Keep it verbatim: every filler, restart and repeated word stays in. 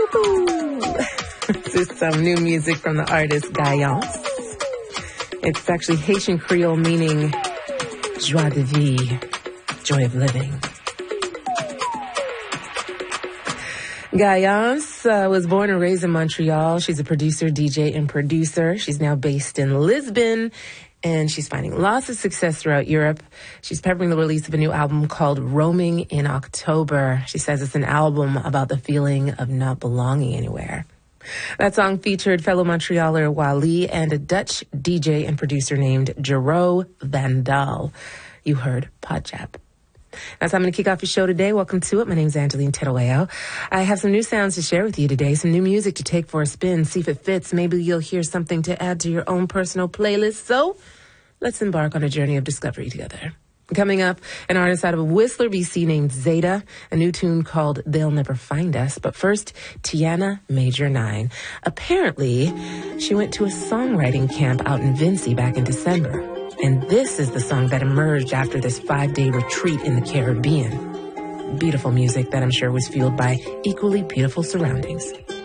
This is some new music from the artist Gayance. It's actually Haitian Creole meaning joie de vie, joy of living. Gayance uh, was born and raised in Montreal. She's a producer, D J, and producer. She's now based in Lisbon, and she's finding lots of success throughout Europe. She's peppering the release of a new album called Roaming in October. She says it's an album about the feeling of not belonging anywhere. That song featured fellow Montrealer Wally and a Dutch D J and producer named Jero Van Dahl. You heard Podjap. That's how I'm going to kick off your show today. Welcome to it. My name's Angeline Terueo. I have some new sounds to share with you today, some new music to take for a spin, see if it fits. Maybe you'll hear something to add to your own personal playlist. So let's embark on a journey of discovery together. Coming up, an artist out of Whistler, B C named Zeta, a new tune called They'll Never Find Us. But first, Tiana Major nine. Apparently, she went to a songwriting camp out in Vincy back in December. And this is the song that emerged after this five-day retreat in the Caribbean. Beautiful music that I'm sure was fueled by equally beautiful surroundings.